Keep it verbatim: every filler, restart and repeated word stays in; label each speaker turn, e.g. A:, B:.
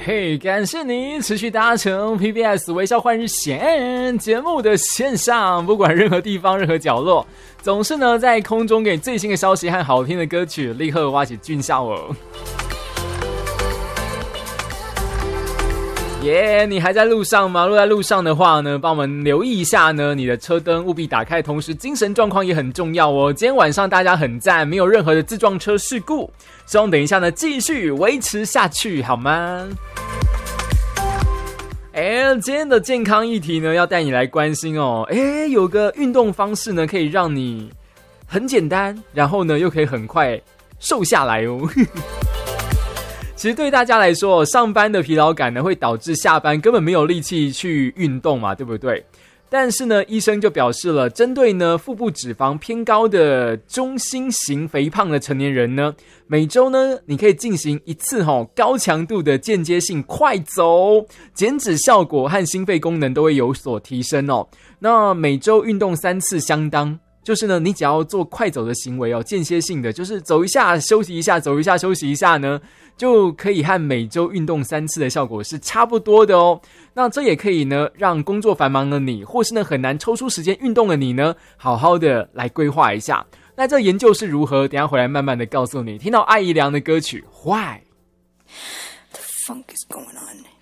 A: 嘿，感谢你持续搭乘 P B S 微笑换日线节目的线上，不管任何地方任何角落，总是呢在空中给最新的消息和好听的歌曲立刻挖起俊笑哦。耶、yeah, 你还在路上吗？如果在路上的话呢，帮我们留意一下呢，你的车灯务必打开，同时精神状况也很重要哦。今天晚上大家很赞，没有任何的自撞车事故，希望等一下呢继续维持下去，好吗？哎，今天的健康议题呢，要带你来关心哦。哎，有个运动方式呢，可以让你很简单，然后呢又可以很快瘦下来哦。其实对大家来说，上班的疲劳感呢，会导致下班根本没有力气去运动嘛，对不对？但是呢，医生就表示了，针对呢腹部脂肪偏高的中心型肥胖的成年人呢，每周呢你可以进行一次齁高强度的间接性快走，减脂效果和心肺功能都会有所提升哦。那每周运动三次相当。就是呢，你只要做快走的行为哦，间歇性的，就是走一下休息一下，走一下休息一下呢，就可以和每周运动三次的效果是差不多的哦。那这也可以呢，让工作繁忙的你，或是呢很难抽出时间运动的你呢，好好的来规划一下。那这研究是如何？等一下回来慢慢的告诉你。听到艾怡良的歌曲《Why》。The funk is going on.